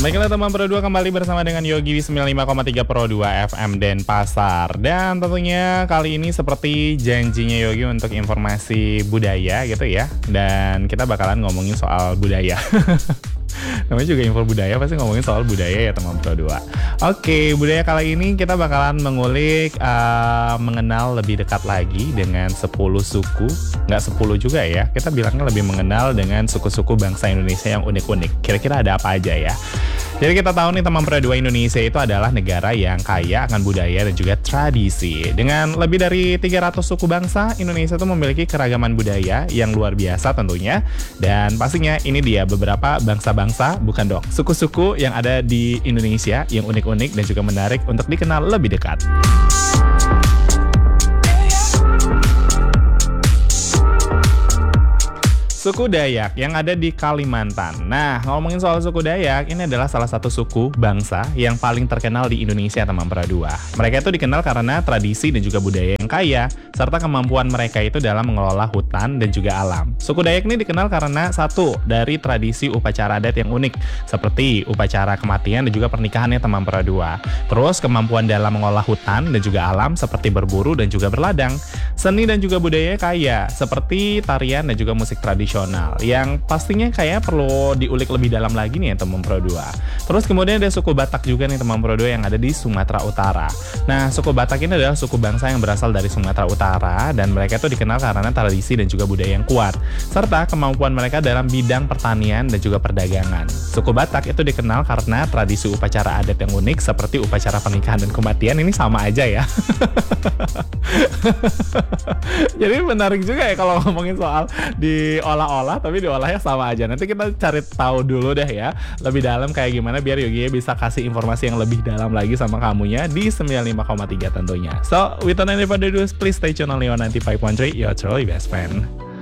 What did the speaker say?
Baiklah teman Pro 2, kembali bersama dengan Yogi di 95,3 Pro 2 FM Denpasar. Dan tentunya kali ini seperti janjinya Yogi untuk informasi budaya gitu ya. Dan kita bakalan ngomongin soal budaya. Namanya juga info budaya, pasti ngomongin soal budaya ya teman Pro 2. Oke, budaya kali ini kita bakalan mengulik, mengenal lebih dekat lagi dengan 10 suku. Nggak 10 juga ya, kita bilangnya lebih mengenal dengan suku-suku bangsa Indonesia yang unik-unik. Kira-kira ada apa aja ya? Jadi kita tahu nih teman Pro 2, Indonesia itu adalah negara yang kaya akan budaya dan juga tradisi. Dengan lebih dari 300 suku bangsa, Indonesia itu memiliki keragaman budaya yang luar biasa tentunya. Dan pastinya ini dia beberapa bangsa-bangsa, bukan dong, suku-suku yang ada di Indonesia yang unik-unik dan juga menarik untuk dikenal lebih dekat. Suku Dayak yang ada di Kalimantan. Nah, ngomongin soal suku Dayak, ini adalah salah satu suku bangsa yang paling terkenal di Indonesia teman Pro 2. Mereka itu dikenal karena tradisi dan juga budaya yang kaya, serta kemampuan mereka itu dalam mengelola hutan dan juga alam. Suku Dayak ini dikenal karena satu, dari tradisi upacara adat yang unik, seperti upacara kematian dan juga pernikahannya teman Pro 2. Terus kemampuan dalam mengolah hutan dan juga alam seperti berburu dan juga berladang. Seni dan juga budaya kaya, seperti tarian dan juga musik tradisional yang pastinya kayak perlu diulik lebih dalam lagi nih ya teman Pro 2. Terus kemudian ada suku Batak juga nih teman Pro 2 yang ada di Sumatera Utara. Nah, suku Batak ini adalah suku bangsa yang berasal dari Sumatera Utara dan mereka itu dikenal karena tradisi dan juga budaya yang kuat, serta kemampuan mereka dalam bidang pertanian dan juga perdagangan. Suku Batak itu dikenal karena tradisi upacara adat yang unik seperti upacara pernikahan dan kematian. Ini sama aja ya. Jadi menarik juga ya kalau ngomongin soal diolah-olah, tapi diolahnya sama aja. Nanti kita cari tahu dulu deh ya, lebih dalam kayak gimana biar Yogi bisa kasih informasi yang lebih dalam lagi sama kamunya di 95,3 tentunya. So, without any further ado, please stay tune only on 95.3, your truly best friend.